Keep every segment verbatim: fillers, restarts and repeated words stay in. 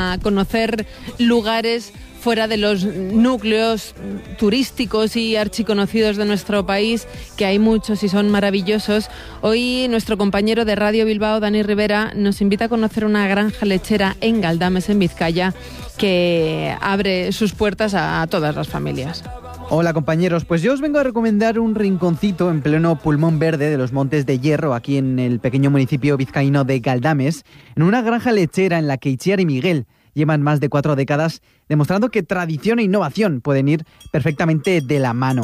a conocer lugares fuera de los núcleos turísticos y archiconocidos de nuestro país, que hay muchos y son maravillosos. Hoy nuestro compañero de Radio Bilbao, Dani Rivera, nos invita a conocer una granja lechera en Galdames, en Vizcaya, que abre sus puertas a todas las familias. Hola compañeros, pues yo os vengo a recomendar un rinconcito en pleno pulmón verde de los Montes de Hierro, aquí en el pequeño municipio vizcaíno de Galdames, en una granja lechera en la que Itziar y Miguel llevan más de cuatro décadas, demostrando que tradición e innovación pueden ir perfectamente de la mano.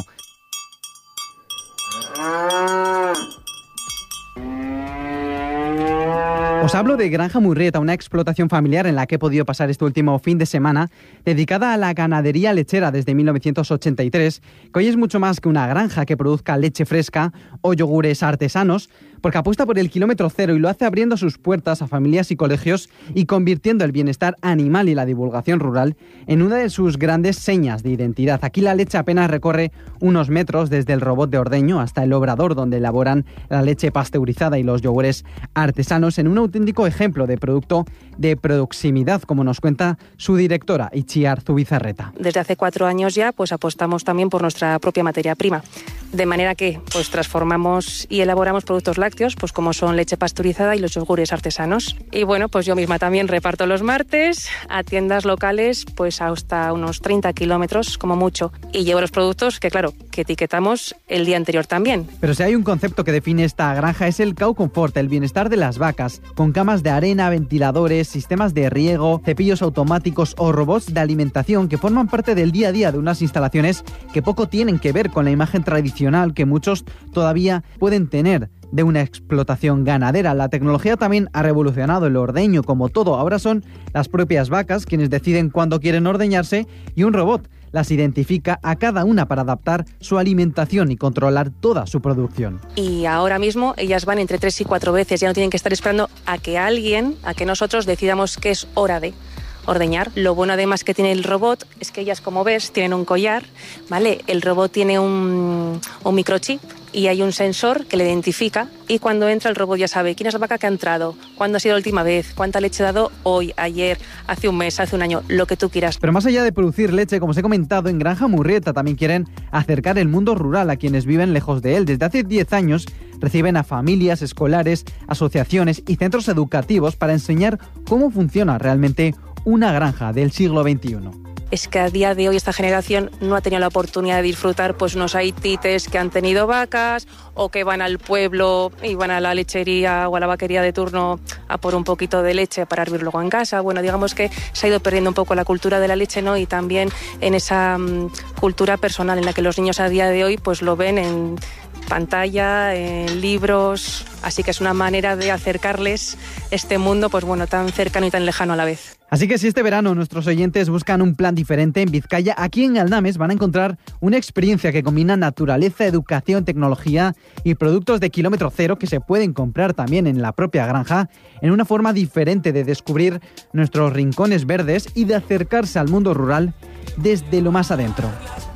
Os hablo de Granja Murrieta, una explotación familiar en la que he podido pasar este último fin de semana, dedicada a la ganadería lechera desde mil novecientos ochenta y tres, que hoy es mucho más que una granja que produzca leche fresca o yogures artesanos, porque apuesta por el kilómetro cero y lo hace abriendo sus puertas a familias y colegios y convirtiendo el bienestar animal y la divulgación rural en una de sus grandes señas de identidad. Aquí la leche apenas recorre unos metros desde el robot de ordeño hasta el obrador donde elaboran la leche pasteurizada y los yogures artesanos, en un auténtico ejemplo de producto de proximidad, como nos cuenta su directora, Itziar Zubizarreta. Desde hace cuatro años ya pues apostamos también por nuestra propia materia prima, de manera que pues transformamos y elaboramos productos lácteos, pues como son leche pasteurizada y los yogures artesanos. Y bueno, pues yo misma también reparto los martes a tiendas locales, pues hasta unos treinta kilómetros como mucho, y llevo los productos que claro, que etiquetamos el día anterior también. Pero si hay un concepto que define esta granja es el Cow Comfort, el bienestar de las vacas, con camas de arena, ventiladores, sistemas de riego, cepillos automáticos o robots de alimentación que forman parte del día a día de unas instalaciones que poco tienen que ver con la imagen tradicional que muchos todavía pueden tener de una explotación ganadera. La tecnología también ha revolucionado el ordeño, como todo. Ahora son las propias vacas quienes deciden cuándo quieren ordeñarse y un robot las identifica a cada una para adaptar su alimentación y controlar toda su producción. Y ahora mismo ellas van entre tres y cuatro veces, ya no tienen que estar esperando a que alguien, a que nosotros decidamos que es hora de ordeñar. Lo bueno además que tiene el robot es que ellas, como ves, tienen un collar, ¿vale? El robot tiene un, un microchip y hay un sensor que le identifica, y cuando entra el robot ya sabe quién es la vaca que ha entrado, cuándo ha sido la última vez, cuánta leche ha dado hoy, ayer, hace un mes, hace un año, lo que tú quieras. Pero más allá de producir leche, como os he comentado, en Granja Murrieta también quieren acercar el mundo rural a quienes viven lejos de él. Desde hace diez años reciben a familias, escolares, asociaciones y centros educativos para enseñar cómo funciona realmente una granja del siglo veintiuno. Es que a día de hoy esta generación no ha tenido la oportunidad de disfrutar pues unos haitites que han tenido vacas, o que van al pueblo y van a la lechería o a la vaquería de turno a por un poquito de leche para hervir luego en casa. Bueno, digamos que se ha ido perdiendo un poco la cultura de la leche, ¿no? Y también en esa um, cultura personal en la que los niños a día de hoy pues lo ven en pantalla, en libros, así que es una manera de acercarles este mundo pues bueno, tan cercano y tan lejano a la vez. Así que si este verano nuestros oyentes buscan un plan diferente en Vizcaya, aquí en Galdames van a encontrar una experiencia que combina naturaleza, educación, tecnología y productos de kilómetro cero que se pueden comprar también en la propia granja, en una forma diferente de descubrir nuestros rincones verdes y de acercarse al mundo rural desde lo más adentro.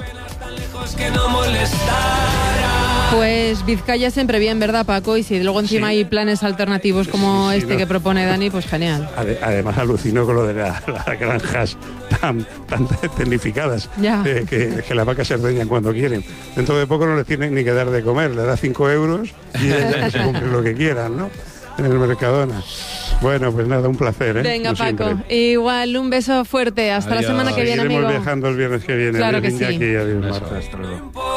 Pues Vizcaya siempre bien, ¿verdad, Paco? Y si luego encima sí hay planes alternativos como sí, sí, este no. que propone Dani, pues genial. Además alucino con lo de la, las granjas tan, tan tecnificadas, eh, que, que las vacas se ordeñan cuando quieren. Dentro de poco no les tienen ni que dar de comer, le da cinco euros y ya se compren lo que quieran, ¿no? En el Mercadona. Bueno, pues nada, un placer, ¿eh? Venga, como Paco, siempre. Igual, un beso fuerte. Hasta adiós. La semana que viene, amigo. Seguiremos viajando el viernes que viene. Claro que sí. Aquí, adiós, Marta.